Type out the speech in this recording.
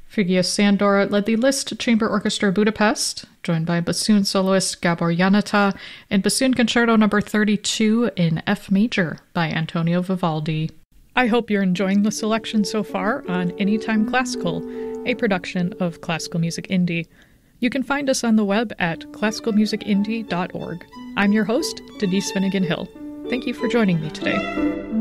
Figius Sandor led the Liszt Chamber Orchestra Budapest, joined by bassoon soloist Gabor Janata, and Bassoon Concerto No. 32 in F major by Antonio Vivaldi. I hope you're enjoying the selection so far on Anytime Classical, a production of Classical Music Indie. You can find us on the web at classicalmusicindie.org. I'm your host, Denise Finnegan Hill. Thank you for joining me today.